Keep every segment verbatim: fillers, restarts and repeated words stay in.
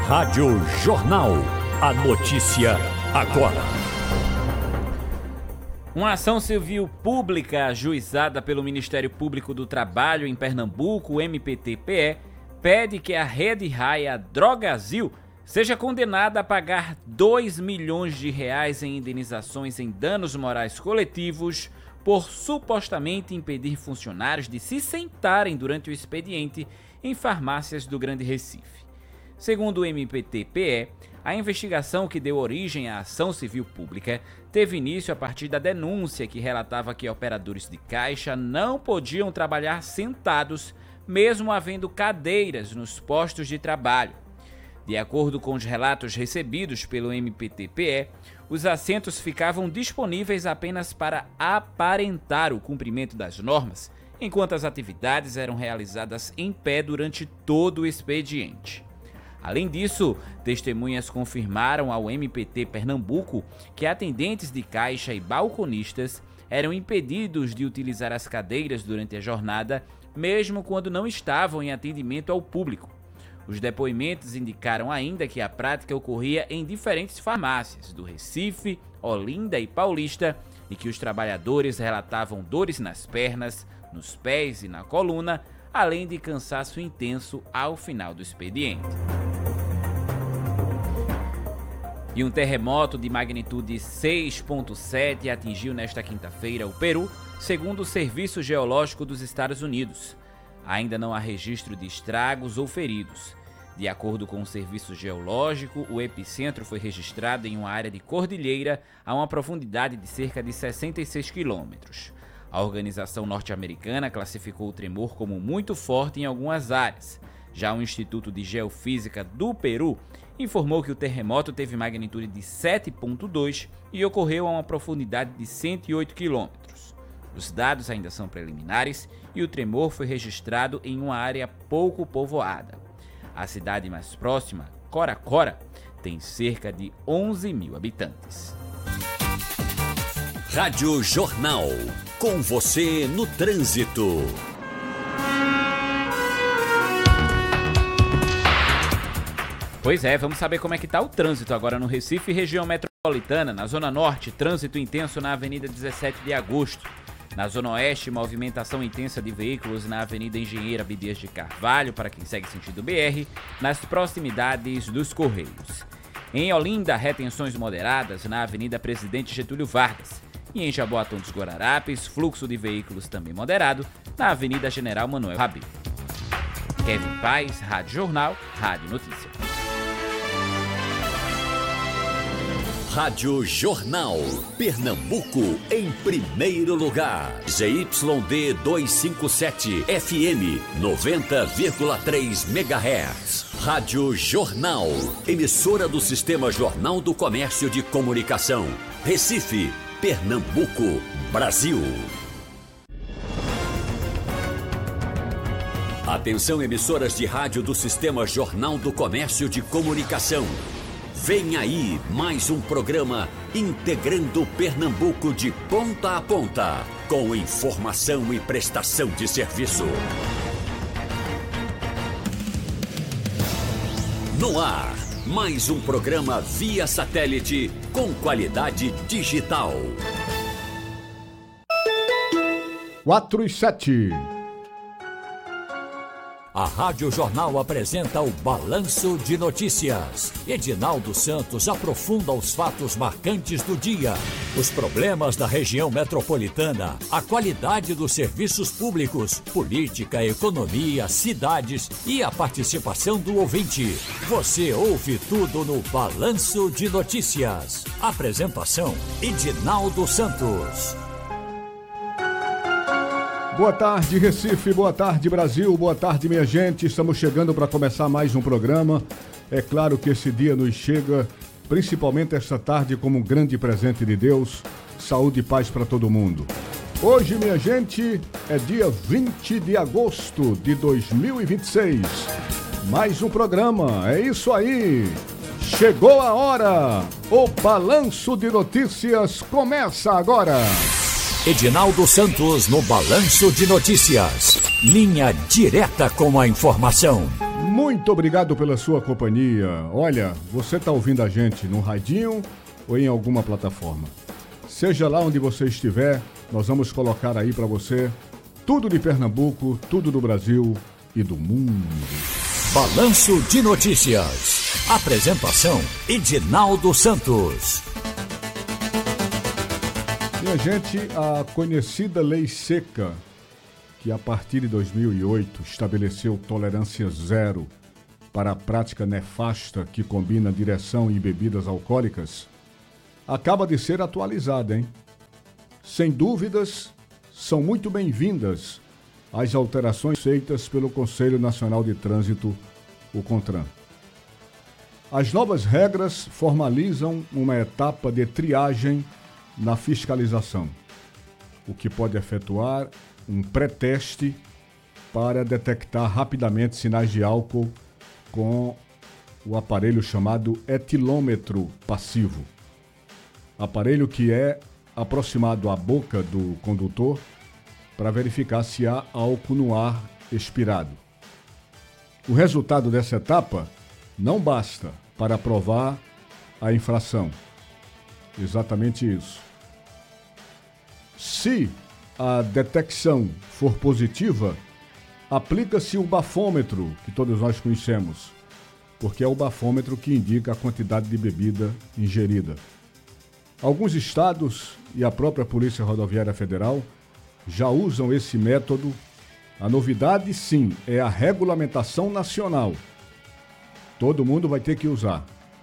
Rádio Jornal. A notícia agora. Uma ação civil pública ajuizada pelo Ministério Público do Trabalho em Pernambuco, o M P T P E, pede que a Rede Raia Drogazil seja condenada a pagar dois milhões de reais em indenizações em danos morais coletivos por supostamente impedir funcionários de se sentarem durante o expediente em farmácias do Grande Recife. Segundo o M P T P E, a investigação que deu origem à ação civil pública teve início a partir da denúncia que relatava que operadores de caixa não podiam trabalhar sentados, mesmo havendo cadeiras nos postos de trabalho. De acordo com os relatos recebidos pelo M P T P E, os assentos ficavam disponíveis apenas para aparentar o cumprimento das normas, enquanto as atividades eram realizadas em pé durante todo o expediente. Além disso, testemunhas confirmaram ao M P T Pernambuco que atendentes de caixa e balconistas eram impedidos de utilizar as cadeiras durante a jornada, mesmo quando não estavam em atendimento ao público. Os depoimentos indicaram ainda que a prática ocorria em diferentes farmácias do Recife, Olinda e Paulista e que os trabalhadores relatavam dores nas pernas, nos pés e na coluna, além de cansaço intenso ao final do expediente. E um terremoto de magnitude seis ponto sete atingiu nesta quinta-feira o Peru, segundo o Serviço Geológico dos Estados Unidos. Ainda não há registro de estragos ou feridos. De acordo com o Serviço Geológico, o epicentro foi registrado em uma área de cordilheira a uma profundidade de cerca de sessenta e seis quilômetros. A organização norte-americana classificou o tremor como muito forte em algumas áreas. Já o Instituto de Geofísica do Peru informou que o terremoto teve magnitude de sete ponto dois e ocorreu a uma profundidade de cento e oito quilômetros. Os dados ainda são preliminares e o tremor foi registrado em uma área pouco povoada. A cidade mais próxima, Coracora, tem cerca de onze mil habitantes. Rádio Jornal. Com você no trânsito. Pois é, vamos saber como é que está o trânsito agora no Recife, região metropolitana. Na Zona Norte, trânsito intenso na Avenida dezessete de agosto. Na Zona Oeste, movimentação intensa de veículos na Avenida Engenheiro Abdias de Carvalho, para quem segue sentido B R, nas proximidades dos Correios. Em Olinda, retenções moderadas na Avenida Presidente Getúlio Vargas. E em Jaboatão dos Guararapes, fluxo de veículos também moderado na Avenida General Manuel Rabelo. Kevin Paz, Rádio Jornal, Rádio Notícia. Rádio Jornal. Pernambuco em primeiro lugar. Z Y D duzentos e cinquenta e sete, F M noventa vírgula três megahertz. Rádio Jornal. Emissora do Sistema Jornal do Comércio de Comunicação. Recife, Pernambuco, Brasil. Atenção, emissoras de rádio do Sistema Jornal do Comércio de Comunicação. Vem aí mais um programa integrando Pernambuco de ponta a ponta, com informação e prestação de serviço. No ar, mais um programa via satélite com qualidade digital. quatro e sete. A Rádio Jornal apresenta o Balanço de Notícias. Edinaldo Santos aprofunda os fatos marcantes do dia, os problemas da região metropolitana, a qualidade dos serviços públicos, política, economia, cidades e a participação do ouvinte. Você ouve tudo no Balanço de Notícias. Apresentação: Edinaldo Santos. Boa tarde, Recife, boa tarde, Brasil, boa tarde, minha gente. Estamos chegando para começar mais um programa. É claro que esse dia nos chega, principalmente esta tarde, como um grande presente de Deus. Saúde e paz para todo mundo. Hoje, minha gente, é dia vinte de agosto de dois mil e vinte e seis. Mais um programa, é isso aí. Chegou a hora. O Balanço de Notícias começa agora. Edinaldo Santos no Balanço de Notícias. Linha direta com a informação. Muito obrigado pela sua companhia. Olha, você está ouvindo a gente no radinho ou em alguma plataforma. Seja lá onde você estiver, nós vamos colocar aí para você tudo de Pernambuco, tudo do Brasil e do mundo. Balanço de Notícias. Apresentação: Edinaldo Santos. Minha gente, a conhecida Lei Seca, que a partir de dois mil e oito estabeleceu tolerância zero para a prática nefasta que combina direção e bebidas alcoólicas, acaba de ser atualizada, hein? Sem dúvidas, são muito bem-vindas as alterações feitas pelo Conselho Nacional de Trânsito, o CONTRAN. As novas regras formalizam uma etapa de triagem na fiscalização, o que pode efetuar um pré-teste para detectar rapidamente sinais de álcool com o aparelho chamado etilômetro passivo. Aparelho que é aproximado à boca do condutor para verificar se há álcool no ar expirado. O resultado dessa etapa não basta para provar a infração. Exatamente isso. Se a detecção for positiva, aplica-se o bafômetro, que todos nós conhecemos, porque é o bafômetro que indica a quantidade de bebida ingerida. Alguns estados e a própria Polícia Rodoviária Federal já usam esse método. A novidade, sim, é a regulamentação nacional. Todo mundo vai ter que usar.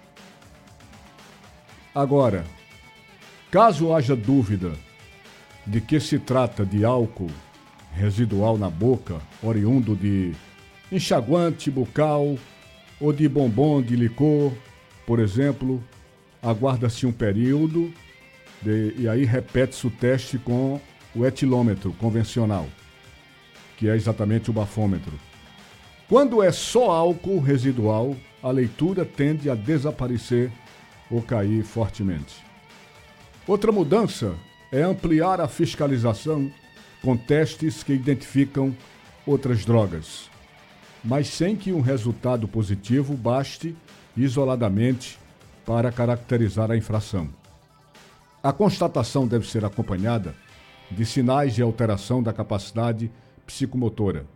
Agora, caso haja dúvida de que se trata de álcool residual na boca, oriundo de enxaguante bucal ou de bombom de licor, por exemplo, aguarda-se um período de, e aí repete-se o teste com o etilômetro convencional, que é exatamente o bafômetro. Quando é só álcool residual, a leitura tende a desaparecer ou cair fortemente. Outra mudança é ampliar a fiscalização com testes que identificam outras drogas, mas sem que um resultado positivo baste isoladamente para caracterizar a infração. A constatação deve ser acompanhada de sinais de alteração da capacidade psicomotora.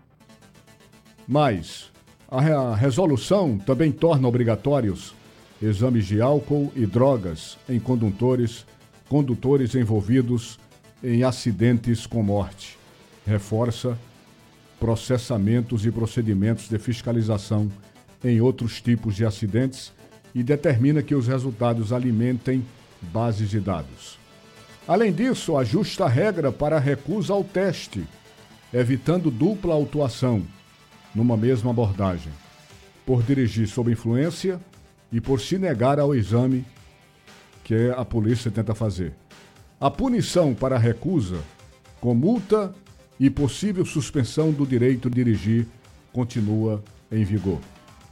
Mas a resolução também torna obrigatórios exames de álcool e drogas em condutores condutores envolvidos em acidentes com morte. Reforça processamentos e procedimentos de fiscalização em outros tipos de acidentes e determina que os resultados alimentem bases de dados. Além disso, ajusta a regra para a recusa ao teste, evitando dupla autuação numa mesma abordagem, por dirigir sob influência e por se negar ao exame que a polícia tenta fazer. A punição para a recusa, com multa e possível suspensão do direito de dirigir, continua em vigor.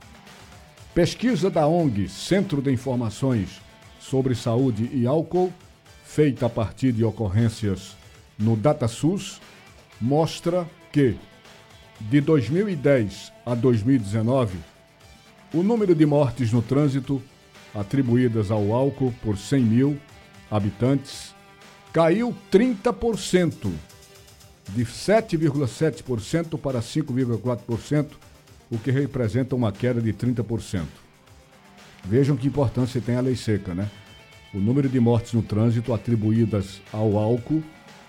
Pesquisa da O N G Centro de Informações sobre Saúde e Álcool, feita a partir de ocorrências no DataSUS, mostra que, de dois mil e dez a dois mil e dezenove, o número de mortes no trânsito atribuídas ao álcool por cem mil habitantes caiu trinta por cento, de sete vírgula sete por cento para cinco vírgula quatro por cento, o que representa uma queda de trinta por cento. Vejam que importância tem a lei seca, né? O número de mortes no trânsito atribuídas ao álcool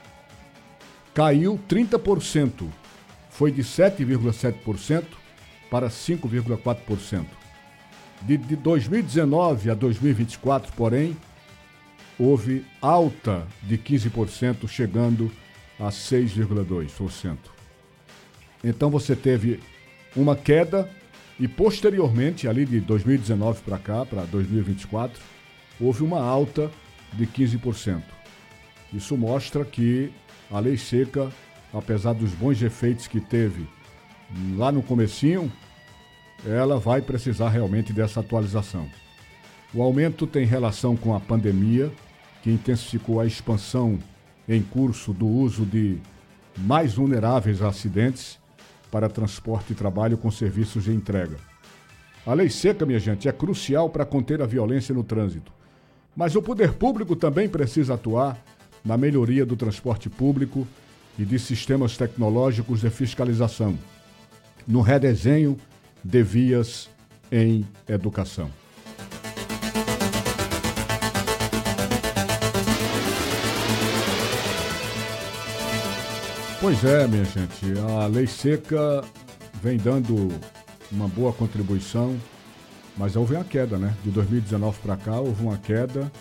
caiu trinta por cento, foi de sete vírgula sete por cento para cinco vírgula quatro por cento. De, de dois mil e dezenove a dois mil e vinte e quatro, porém, houve alta de quinze por cento, chegando a seis vírgula dois por cento. Então você teve uma queda e, posteriormente, ali de dois mil e dezenove para cá, para dois mil e vinte e quatro, houve uma alta de quinze por cento. Isso mostra que a lei seca, apesar dos bons efeitos que teve lá no comecinho, ela vai precisar realmente dessa atualização. O aumento tem relação com a pandemia, que intensificou a expansão em curso do uso de mais vulneráveis a acidentes, para transporte e trabalho com serviços de entrega. A lei seca, minha gente, é crucial para conter a violência no trânsito. Mas o poder público também precisa atuar na melhoria do transporte público e de sistemas tecnológicos de fiscalização, no redesenho de vias em educação. Pois é, minha gente, a lei seca vem dando uma boa contribuição, mas houve uma queda, né? De dois mil e dezenove para cá houve uma queda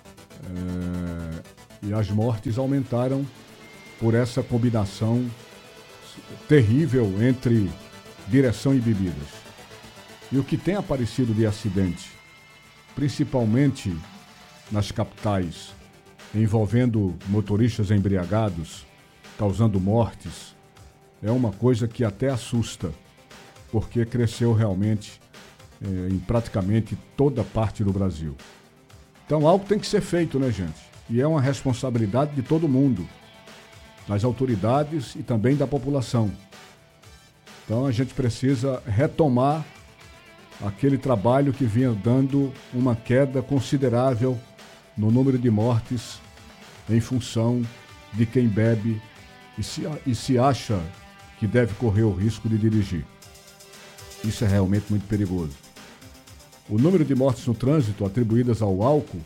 é, e as mortes aumentaram por essa combinação terrível entre direção e bebidas. E o que tem aparecido de acidente, principalmente nas capitais, envolvendo motoristas embriagados, causando mortes, é uma coisa que até assusta, porque cresceu realmente é, em praticamente toda parte do Brasil. Então algo tem que ser feito, né, gente? E é uma responsabilidade de todo mundo, das autoridades e também da população. Então a gente precisa retomar aquele trabalho que vinha dando uma queda considerável no número de mortes em função de quem bebe e se, e se acha que deve correr o risco de dirigir. Isso é realmente muito perigoso. O número de mortes no trânsito atribuídas ao álcool,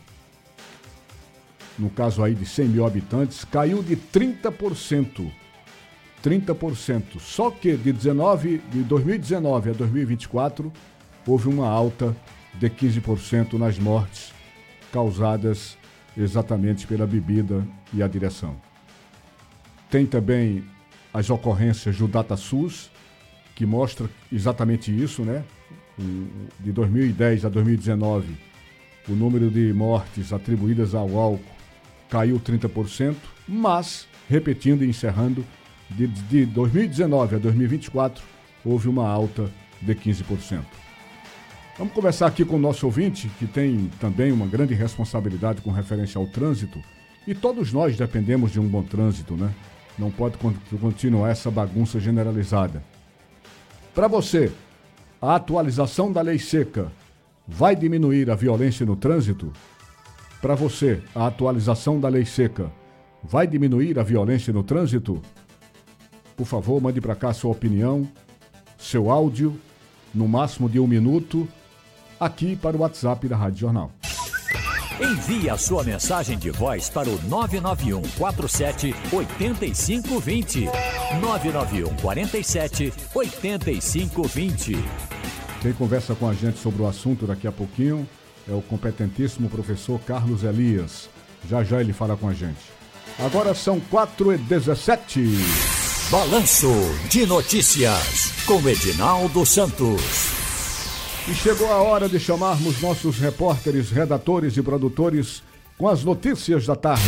no caso aí de cem mil habitantes, caiu de trinta por cento. trinta por cento. Só que de, dezenove, de dois mil e dezenove a dois mil e vinte e quatro, houve uma alta de quinze por cento nas mortes causadas exatamente pela bebida e a direção. Tem também as ocorrências do DataSUS, que mostra exatamente isso, né? De dois mil e dez a dois mil e dezenove, o número de mortes atribuídas ao álcool caiu trinta por cento, mas, repetindo e encerrando, de, de dois mil e dezenove a dois mil e vinte e quatro, houve uma alta de quinze por cento. Vamos conversar aqui com o nosso ouvinte, que tem também uma grande responsabilidade com referência ao trânsito, e todos nós dependemos de um bom trânsito, né? Não pode continuar essa bagunça generalizada. Para você, a atualização da lei seca vai diminuir a violência no trânsito? Para você, a atualização da lei seca vai diminuir a violência no trânsito? Por favor, mande para cá a sua opinião, seu áudio, no máximo de um minuto, aqui para o WhatsApp da Rádio Jornal. Envie a sua mensagem de voz para o nove nove um quatro sete oito cinco dois zero. nove nove um quatro sete oito cinco dois zero. Quem conversa com a gente sobre o assunto daqui a pouquinho é o competentíssimo professor Carlos Elias. Já já ele fala com a gente. Agora são quatro e dezessete. Balanço de Notícias com Edinaldo Santos. E chegou a hora de chamarmos nossos repórteres, redatores e produtores com as notícias da tarde.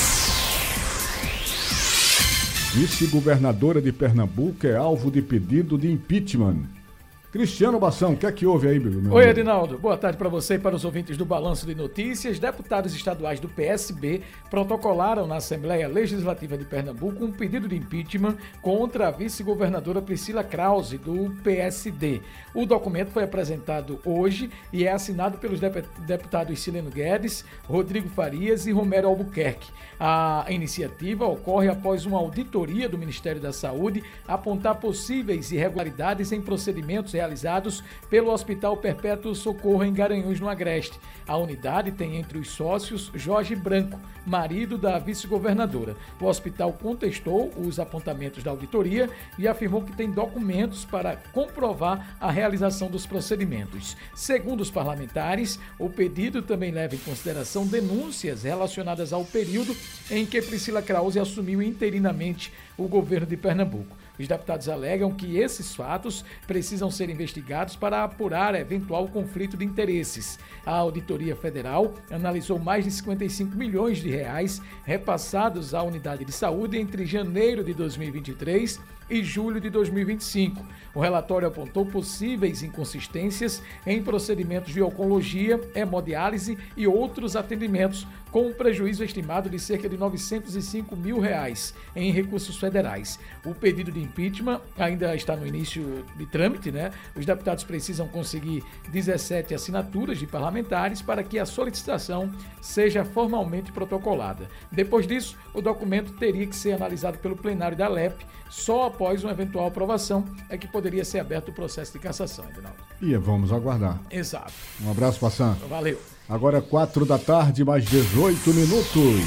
Vice-governadora de Pernambuco é alvo de pedido de impeachment. Cristiano Bação, o que é que houve aí, meu amigo? Oi, Edinaldo. Boa tarde para você e para os ouvintes do Balanço de Notícias. Deputados estaduais do P S B protocolaram na Assembleia Legislativa de Pernambuco um pedido de impeachment contra a vice-governadora Priscila Krause, do P S D. O documento foi apresentado hoje e é assinado pelos deputados Sileno Guedes, Rodrigo Farias e Romero Albuquerque. A iniciativa ocorre após uma auditoria do Ministério da Saúde apontar possíveis irregularidades em procedimentos realizados pelo Hospital Perpétuo Socorro em Garanhuns, no Agreste. A unidade tem entre os sócios Jorge Branco, marido da vice-governadora. O hospital contestou os apontamentos da auditoria e afirmou que tem documentos para comprovar a realização dos procedimentos. Segundo os parlamentares, o pedido também leva em consideração denúncias relacionadas ao período em que Priscila Krause assumiu interinamente o governo de Pernambuco. Os deputados alegam que esses fatos precisam ser investigados para apurar eventual conflito de interesses. A Auditoria Federal analisou mais de cinquenta e cinco milhões de reais repassados à unidade de saúde entre janeiro de dois mil e vinte e três e julho de dois mil e vinte e cinco. O relatório apontou possíveis inconsistências em procedimentos de oncologia, hemodiálise e outros atendimentos, com um prejuízo estimado de cerca de novecentos e cinco mil reais em recursos federais. O pedido de impeachment ainda está no início de trâmite, né? Os deputados precisam conseguir dezessete assinaturas de parlamentares para que a solicitação seja formalmente protocolada. Depois disso, o documento teria que ser analisado pelo plenário da L E P. Só após uma eventual aprovação é que poderia ser aberto o processo de cassação, Edinaldo. E vamos aguardar. Exato. Um abraço, Passan. Valeu. Agora quatro da tarde, mais dezoito minutos.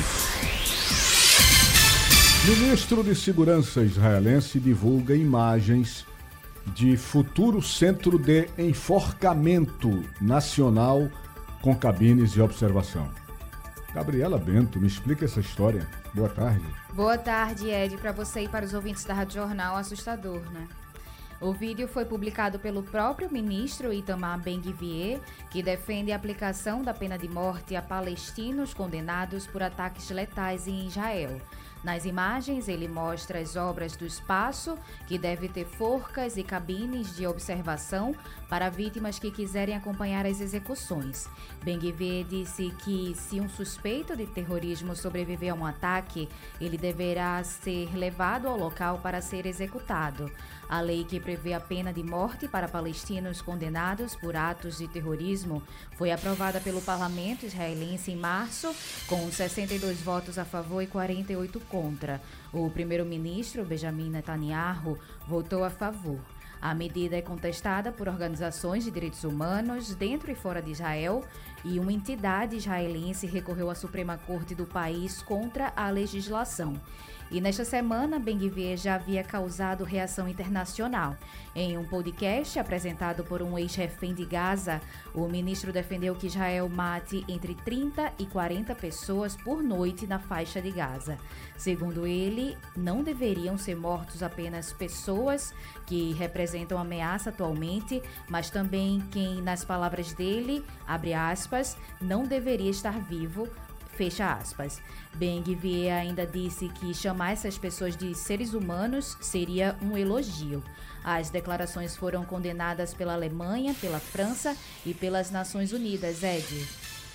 Ministro de Segurança israelense divulga imagens de futuro centro de enforcamento nacional com cabines de observação. Gabriela Bento, me explica essa história. Boa tarde. Boa tarde, Ed, para você e para os ouvintes da Rádio Jornal. Assustador, né? O vídeo foi publicado pelo próprio ministro Itamar Ben-Gvir, que defende a aplicação da pena de morte a palestinos condenados por ataques letais em Israel. Nas imagens, ele mostra as obras do espaço, que deve ter forcas e cabines de observação para vítimas que quiserem acompanhar as execuções. Ben-Gvir disse que, se um suspeito de terrorismo sobreviver a um ataque, ele deverá ser levado ao local para ser executado. A lei que prevê a pena de morte para palestinos condenados por atos de terrorismo foi aprovada pelo parlamento israelense em março, com sessenta e dois votos a favor e quarenta e oito contra. O primeiro-ministro Benjamin Netanyahu votou a favor. A medida é contestada por organizações de direitos humanos dentro e fora de Israel, e uma entidade israelense recorreu à Suprema Corte do país contra a legislação. E nesta semana, Ben-Gvir já havia causado reação internacional. Em um podcast apresentado por um ex-refém de Gaza, o ministro defendeu que Israel mate entre trinta e quarenta pessoas por noite na faixa de Gaza. Segundo ele, não deveriam ser mortos apenas pessoas que representam ameaça atualmente, mas também quem, nas palavras dele, abre aspas, não deveria estar vivo, fecha aspas. Ben-Gvir ainda disse que chamar essas pessoas de seres humanos seria um elogio. As declarações foram condenadas pela Alemanha, pela França e pelas Nações Unidas, Ed.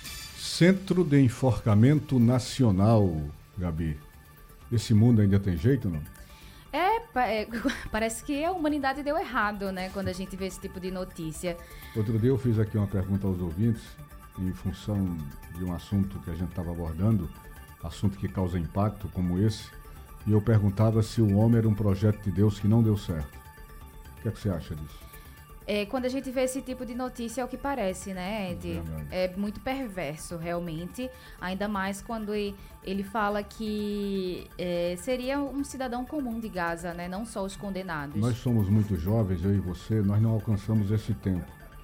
Centro de Enforcamento Nacional, Gabi. Esse mundo ainda tem jeito, não? É, é, parece que a humanidade deu errado, né, quando a gente vê esse tipo de notícia. Outro dia eu fiz aqui uma pergunta aos ouvintes, em função de um assunto que a gente estava abordando, assunto que causa impacto como esse, e eu perguntava se o homem era um projeto de Deus que não deu certo. O que é que você acha disso? É, quando a gente vê esse tipo de notícia, é o que parece, né, Ed? É, é muito perverso, realmente. Ainda mais quando ele fala que é, seria um cidadão comum de Gaza, né? Não só os condenados. Nós somos muito jovens, eu e você, nós não alcançamos esse tempo.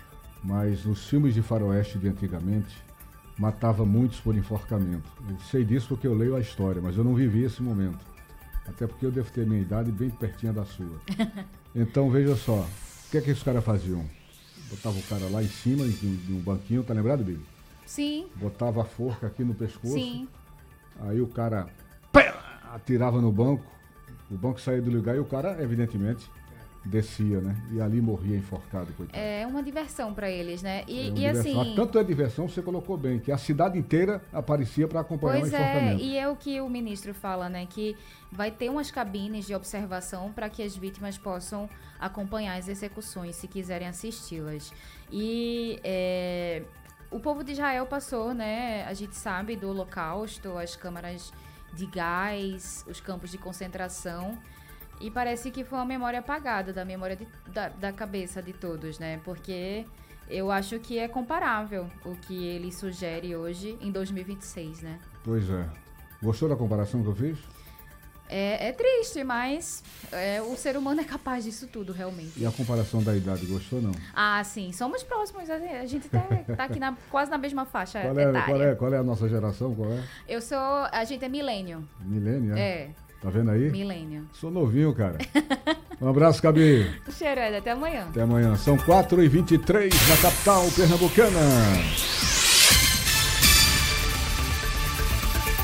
Mas nos filmes de faroeste de antigamente, matava muitos por enforcamento. Eu sei disso porque eu leio a história, mas eu não vivi esse momento. Até porque eu devo ter minha idade bem pertinho da sua. Então, veja só, o que é que esses caras faziam? Botava o cara lá em cima, de um banquinho, tá lembrado, Bibi? Sim. Botava a forca aqui no pescoço. Sim. Aí o cara pá, atirava no banco, o banco saía do lugar e o cara, evidentemente, descia, né? E ali morria enforcado, coitado. É uma diversão para eles, né? E, É uma e assim... Ah, tanto é diversão, você colocou bem, que a cidade inteira aparecia para acompanhar pois o é, enforcamento. e é o que o ministro fala, né? Que vai ter umas cabines de observação para que as vítimas possam acompanhar as execuções, se quiserem assisti-las. E é, o povo de Israel passou, né? A gente sabe do Holocausto, as câmaras de gás, os campos de concentração. E parece que foi uma memória apagada da memória de, da, da cabeça de todos, né? Porque eu acho que é comparável o que ele sugere hoje em dois mil e vinte e seis, né? Pois é. Gostou da comparação que eu fiz? É, é triste, mas é, o ser humano é capaz disso tudo, realmente. E a comparação da idade, gostou ou não? Ah, sim. Somos próximos. A gente tá, tá aqui na, quase na mesma faixa Qual é, etária. qual, é, qual é a nossa geração? Qual é? Eu sou... A gente é milênio. Milênio, é? É. Tá vendo aí? Milênio. Sou novinho, cara. Um abraço, Gabi. Cheiro, Ed. Até amanhã. Até amanhã. São quatro e vinte e três na capital pernambucana.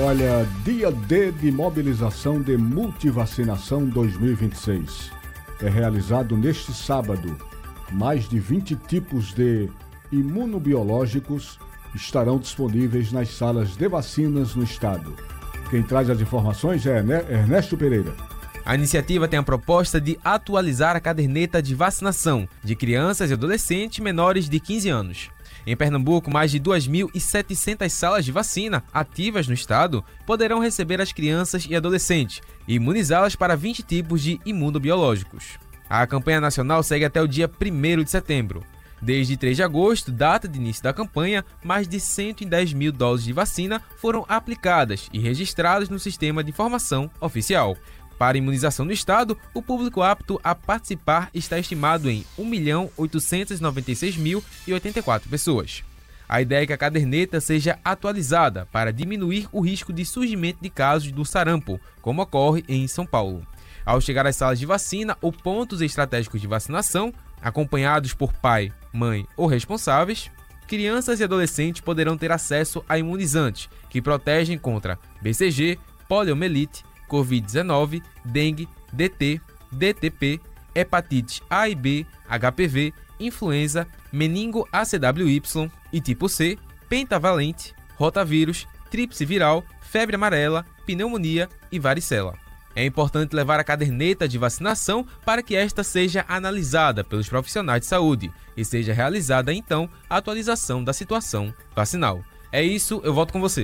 Olha, dia D de mobilização de multivacinação dois mil e vinte e seis. É realizado neste sábado. Mais de vinte tipos de imunobiológicos estarão disponíveis nas salas de vacinas no estado. Quem traz as informações é Ernesto Pereira. A iniciativa tem a proposta de atualizar a caderneta de vacinação de crianças e adolescentes menores de quinze anos. Em Pernambuco, mais de duas mil e setecentas salas de vacina ativas no estado poderão receber as crianças e adolescentes e imunizá-las para vinte tipos de imunobiológicos. A campanha nacional segue até o dia primeiro de setembro. Desde três de agosto, data de início da campanha, mais de cento e dez mil doses de vacina foram aplicadas e registradas no Sistema de Informação Oficial. Para a imunização no estado, o público apto a participar está estimado em um milhão oitocentos e noventa e seis mil e oitenta e quatro pessoas. A ideia é que a caderneta seja atualizada para diminuir o risco de surgimento de casos do sarampo, como ocorre em São Paulo. Ao chegar às salas de vacina ou pontos estratégicos de vacinação, acompanhados por pai, mãe ou responsáveis, crianças e adolescentes poderão ter acesso a imunizantes que protegem contra B C G, poliomielite, covid dezenove, dengue, D T, D T P, hepatite A e B, H P V, influenza, meningo A C W Y e tipo C, pentavalente, rotavírus, tríplice viral, febre amarela, pneumonia e varicela. É importante levar a caderneta de vacinação para que esta seja analisada pelos profissionais de saúde e seja realizada, então, a atualização da situação vacinal. É isso, eu volto com você.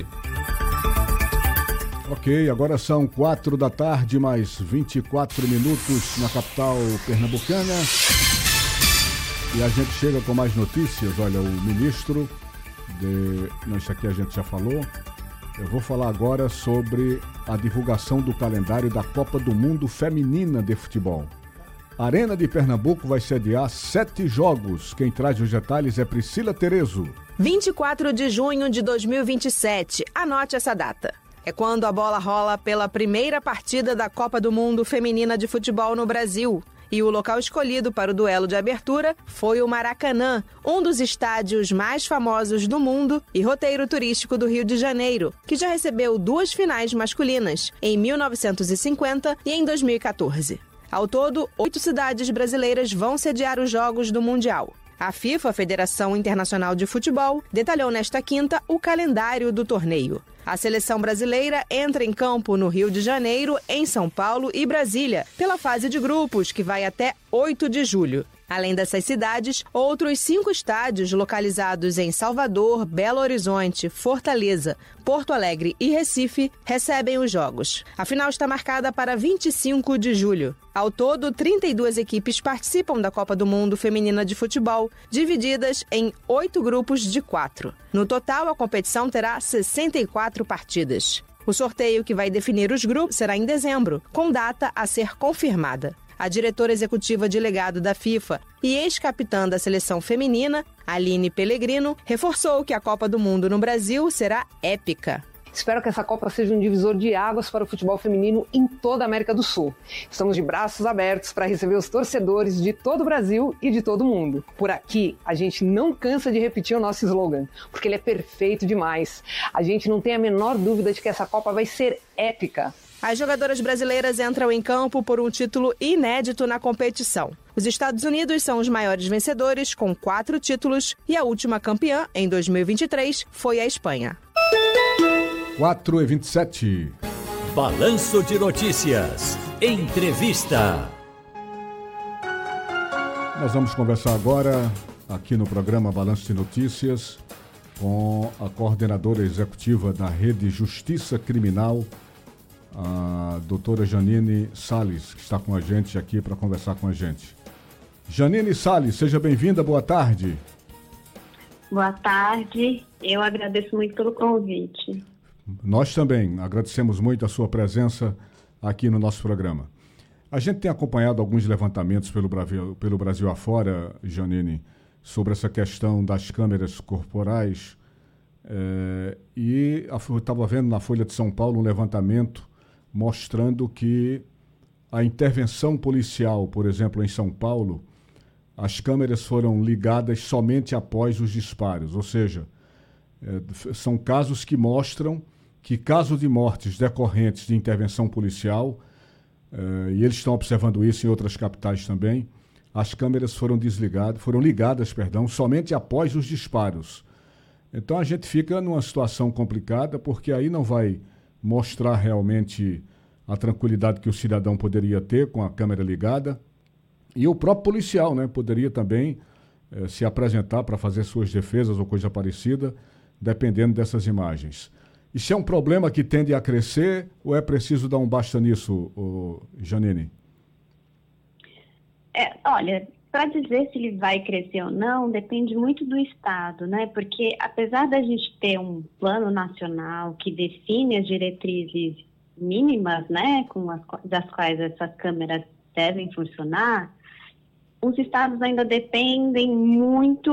Ok, agora são quatro da tarde, mais vinte e quatro minutos na capital pernambucana. E a gente chega com mais notícias. Olha, o ministro de... Não, isso aqui a gente já falou. Eu vou falar agora sobre a divulgação do calendário da Copa do Mundo Feminina de Futebol. A Arena de Pernambuco vai sediar sete jogos. Quem traz os detalhes é Priscila Terezo. vinte e quatro de junho de dois mil e vinte e sete. Anote essa data. É quando a bola rola pela primeira partida da Copa do Mundo Feminina de Futebol no Brasil. E o local escolhido para o duelo de abertura foi o Maracanã, um dos estádios mais famosos do mundo e roteiro turístico do Rio de Janeiro, que já recebeu duas finais masculinas, em mil novecentos e cinquenta e em dois mil e quatorze. Ao todo, oito cidades brasileiras vão sediar os Jogos do Mundial. A FIFA, a Federação Internacional de Futebol, detalhou nesta quinta o calendário do torneio. A seleção brasileira entra em campo no Rio de Janeiro, em São Paulo e Brasília, pela fase de grupos, que vai até oito de julho. Além dessas cidades, outros cinco estádios localizados em Salvador, Belo Horizonte, Fortaleza, Porto Alegre e Recife recebem os jogos. A final está marcada para vinte e cinco de julho. Ao todo, trinta e duas equipes participam da Copa do Mundo Feminina de Futebol, divididas em oito grupos de quatro. No total, a competição terá sessenta e quatro partidas. O sorteio que vai definir os grupos será em dezembro, com data a ser confirmada. A diretora executiva de legado da FIFA e ex-capitã da seleção feminina, Aline Pellegrino, reforçou que a Copa do Mundo no Brasil será épica. Espero que essa Copa seja um divisor de águas para o futebol feminino em toda a América do Sul. Estamos de braços abertos para receber os torcedores de todo o Brasil e de todo o mundo. Por aqui, a gente não cansa de repetir o nosso slogan, porque ele é perfeito demais. A gente não tem a menor dúvida de que essa Copa vai ser épica. As jogadoras brasileiras entram em campo por um título inédito na competição. Os Estados Unidos são os maiores vencedores, com quatro títulos, e a última campeã, em dois mil e vinte e três, foi a Espanha. quatro e vinte e sete. Balanço de Notícias. Entrevista. Nós vamos conversar agora, aqui no programa Balanço de Notícias, com a coordenadora executiva da Rede Justiça Criminal, a doutora Janine Salles, que está com a gente aqui para conversar com a gente. Janine Salles, seja bem-vinda, boa tarde. Boa tarde, eu agradeço muito pelo convite. Nós também agradecemos muito a sua presença aqui no nosso programa. A gente tem acompanhado alguns levantamentos pelo Brasil, pelo Brasil afora, Janine, sobre essa questão das câmeras corporais, é, e eu estava vendo na Folha de São Paulo um levantamento mostrando que a intervenção policial, por exemplo, em São Paulo, as câmeras foram ligadas somente após os disparos, ou seja, é, são casos que mostram que caso de mortes decorrentes de intervenção policial, uh, e eles estão observando isso em outras capitais também, as câmeras foram desligadas, foram ligadas, perdão, somente após os disparos. Então a gente fica numa situação complicada, porque aí não vai mostrar realmente a tranquilidade que o cidadão poderia ter com a câmera ligada, e o próprio policial, né, poderia também eh, se apresentar para fazer suas defesas ou coisa parecida, dependendo dessas imagens. Isso é um problema que tende a crescer ou é preciso dar um basta nisso, ô, Janine? É, olha, para dizer se ele vai crescer ou não, depende muito do Estado, né? Porque apesar da gente ter um plano nacional que define as diretrizes mínimas, né, com as, das quais essas câmeras devem funcionar, os estados ainda dependem muito,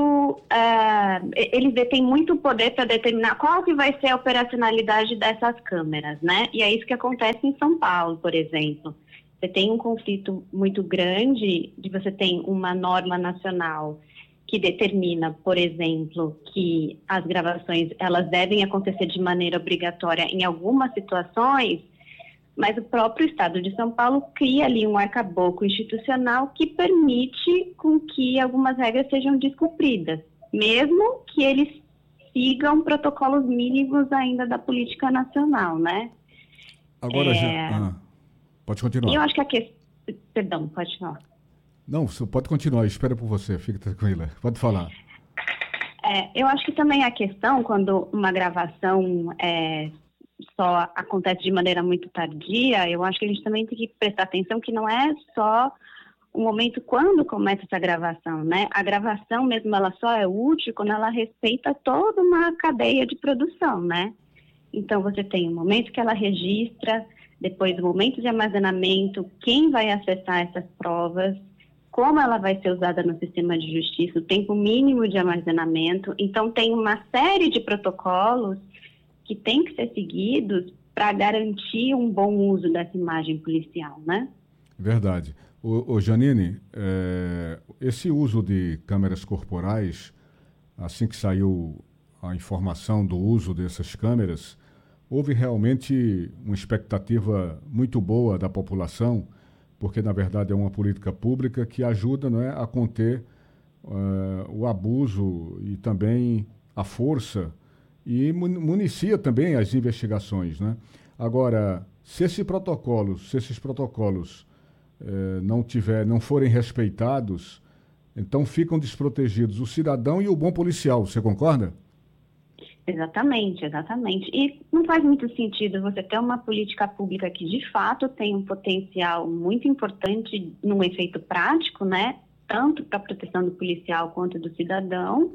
uh, eles detêm muito poder para determinar qual que vai ser a operacionalidade dessas câmeras, né? E é isso que acontece em São Paulo, por exemplo. Você tem um conflito muito grande de você tem uma norma nacional que determina, por exemplo, que as gravações elas devem acontecer de maneira obrigatória em algumas situações, mas o próprio Estado de São Paulo cria ali um arcabouço institucional que permite com que algumas regras sejam descumpridas, mesmo que eles sigam protocolos mínimos ainda da política nacional, né? Agora, é... já... ah, pode continuar. Eu acho que a questão... Perdão, pode falar. Não, pode continuar, espero por você, fique tranquila, pode falar. É, eu acho que também a questão, quando uma gravação é, só acontece de maneira muito tardia, eu acho que a gente também tem que prestar atenção que não é só o momento quando começa essa gravação, né? A gravação mesmo, ela só é útil quando ela respeita toda uma cadeia de produção, né? Então, você tem o momento que ela registra, depois o momento de armazenamento, quem vai acessar essas provas, como ela vai ser usada no sistema de justiça, o tempo mínimo de armazenamento. Então, tem uma série de protocolos que tem que ser seguidos para garantir um bom uso dessa imagem policial, né? Verdade. Ô, ô Janine, é, esse uso de câmeras corporais, assim que saiu a informação do uso dessas câmeras, houve realmente uma expectativa muito boa da população, porque, na verdade, é uma política pública que ajuda, não é, a conter uh, o abuso e também a força e municia também as investigações, né? Agora, se esse protocolo, se esses protocolos uh, não, tiver, não forem respeitados, então ficam desprotegidos o cidadão e o bom policial, você concorda? Exatamente, exatamente. E não faz muito sentido você ter uma política pública que, de fato, tem um potencial muito importante num efeito prático, né? Tanto para a proteção do policial quanto do cidadão,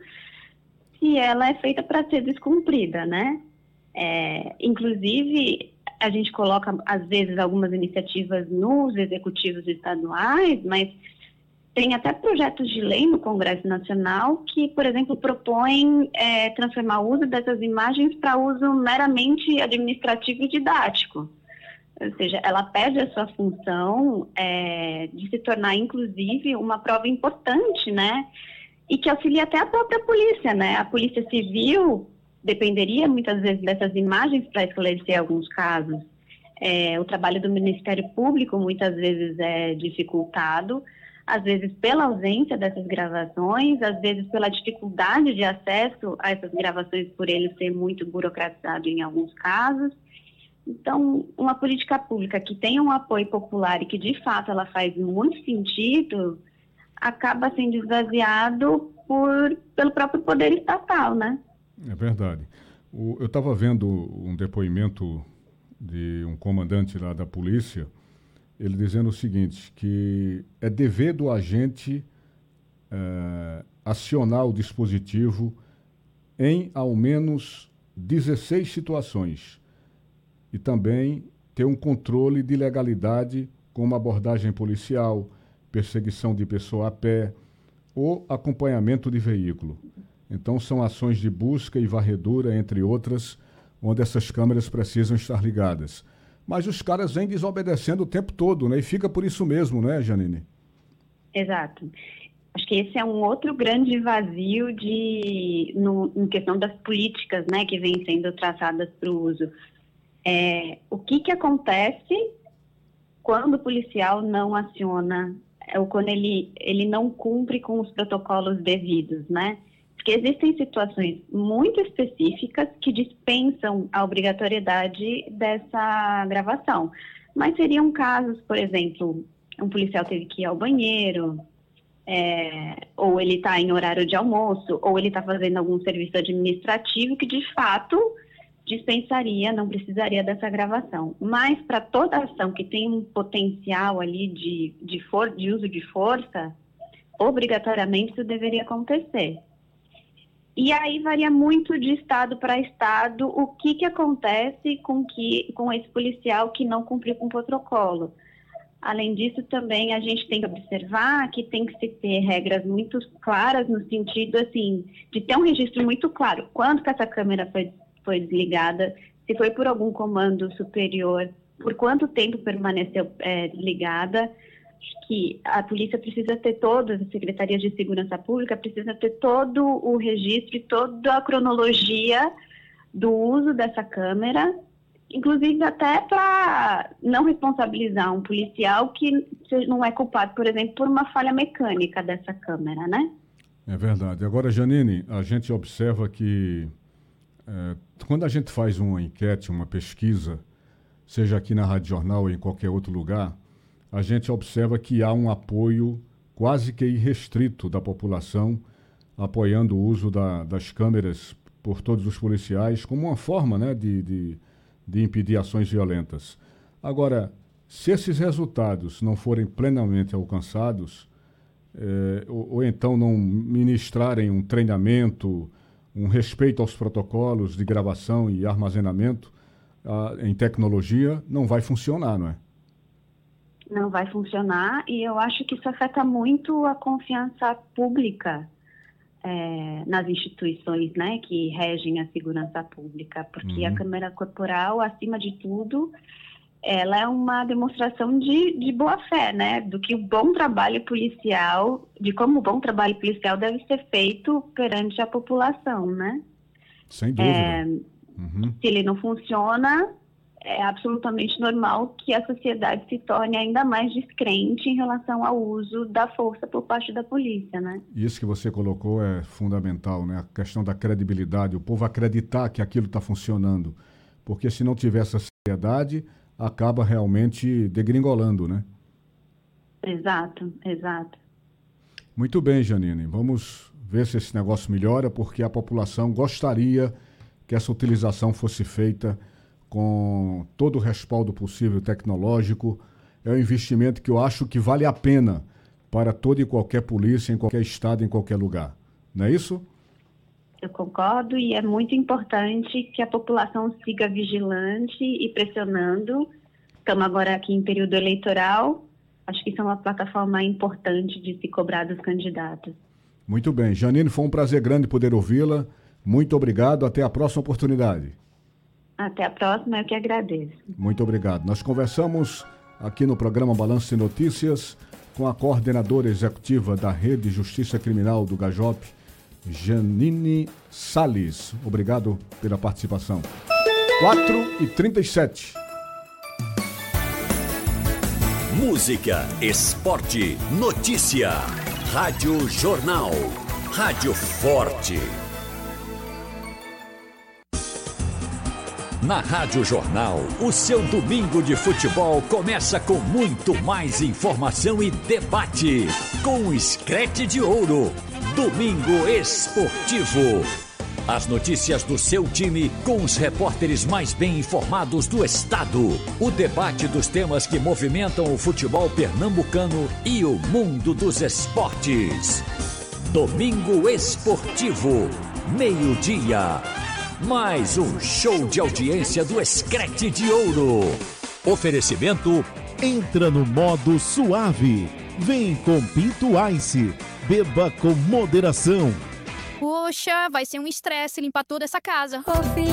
se ela é feita para ser descumprida, né? É, inclusive, a gente coloca, às vezes, algumas iniciativas nos executivos estaduais, mas tem até projetos de lei no Congresso Nacional que, por exemplo, propõem é, transformar o uso dessas imagens para uso meramente administrativo e didático. Ou seja, ela perde a sua função é, de se tornar, inclusive, uma prova importante, né? E que auxilia até a própria polícia, né? A Polícia Civil dependeria, muitas vezes, dessas imagens para esclarecer alguns casos. É, o trabalho do Ministério Público, muitas vezes, é dificultado, às vezes pela ausência dessas gravações, às vezes pela dificuldade de acesso a essas gravações por ele ser muito burocratizado em alguns casos. Então, uma política pública que tenha um apoio popular e que, de fato, ela faz muito sentido, acaba sendo esvaziado por, pelo próprio poder estatal, né? É verdade. O, eu estava vendo um depoimento de um comandante lá da polícia, ele dizendo o seguinte, que é dever do agente é, acionar o dispositivo em ao menos dezesseis situações e também ter um controle de legalidade como abordagem policial, perseguição de pessoa a pé ou acompanhamento de veículo. Então são ações de busca e varredura, entre outras, onde essas câmeras precisam estar ligadas. Mas os caras vêm desobedecendo o tempo todo, né? E fica por isso mesmo, né, Janine? Exato. Acho que esse é um outro grande vazio de, no, em questão das políticas, né, que vêm sendo traçadas para o uso. É, o que, que acontece quando o policial não aciona, ou quando ele, ele não cumpre com os protocolos devidos, né? Porque existem situações muito específicas que dispensam a obrigatoriedade dessa gravação. Mas seriam casos, por exemplo, um policial teve que ir ao banheiro, é, ou ele está em horário de almoço, ou ele está fazendo algum serviço administrativo que, de fato, dispensaria, não precisaria dessa gravação. Mas para toda ação que tem um potencial ali de, de, for, de uso de força, obrigatoriamente isso deveria acontecer. E aí varia muito de estado para estado o que, que acontece com, que, com esse policial que não cumpriu com o protocolo. Além disso, também a gente tem que observar que tem que se ter regras muito claras no sentido, assim, de ter um registro muito claro. Quando que essa câmera foi, foi desligada, se foi por algum comando superior, por quanto tempo permaneceu é, desligada, que a polícia precisa ter todas, as secretarias de segurança pública precisa ter todo o registro e toda a cronologia do uso dessa câmera, inclusive até para não responsabilizar um policial que não é culpado, por exemplo, por uma falha mecânica dessa câmera, né? É verdade. Agora, Janine, a gente observa que é, quando a gente faz uma enquete, uma pesquisa, seja aqui na Rádio Jornal ou em qualquer outro lugar, a gente observa que há um apoio quase que irrestrito da população apoiando o uso da, das câmeras por todos os policiais como uma forma, né, de, de, de impedir ações violentas. Agora, se esses resultados não forem plenamente alcançados, eh, ou, ou então não ministrarem um treinamento, um respeito aos protocolos de gravação e armazenamento ah, em tecnologia, não vai funcionar, não é? Não vai funcionar, e eu acho que isso afeta muito a confiança pública é, nas instituições, né, que regem a segurança pública, porque uhum. a câmera corporal, acima de tudo, ela é uma demonstração de, de boa-fé, né, do que o bom trabalho policial, de como o bom trabalho policial deve ser feito perante a população, né? Sem dúvida. É, uhum. Se ele não funciona, é absolutamente normal que a sociedade se torne ainda mais descrente em relação ao uso da força por parte da polícia, né? Isso que você colocou é fundamental, né? A questão da credibilidade, o povo acreditar que aquilo está funcionando. Porque se não tiver essa seriedade, acaba realmente degringolando, né? Exato, exato. Muito bem, Janine. Vamos ver se esse negócio melhora, porque a população gostaria que essa utilização fosse feita com todo o respaldo possível tecnológico. É um investimento que eu acho que vale a pena para toda e qualquer polícia, em qualquer estado, em qualquer lugar. Não é isso? Eu concordo, e é muito importante que a população siga vigilante e pressionando. Estamos agora aqui em período eleitoral. Acho que isso é uma plataforma importante de se cobrar dos candidatos. Muito bem. Janine, foi um prazer grande poder ouvi-la. Muito obrigado. Até a próxima oportunidade. Até a próxima, eu que agradeço. Muito obrigado. Nós conversamos aqui no programa Balanço de Notícias com a coordenadora executiva da Rede Justiça Criminal do Gajop, Janine Salles. Obrigado pela participação. quatro e trinta e sete. Música, esporte, notícia. Rádio Jornal. Rádio Forte. Na Rádio Jornal, o seu domingo de futebol começa com muito mais informação e debate. Com o Screte de Ouro. Domingo Esportivo. As notícias do seu time com os repórteres mais bem informados do estado. O debate dos temas que movimentam o futebol pernambucano e o mundo dos esportes. Domingo Esportivo, meio-dia. Mais um show de audiência do Screte de Ouro. Oferecimento: entra no modo suave. Vem com Pinto Ice. Beba com moderação. Poxa, vai ser um estresse limpar toda essa casa.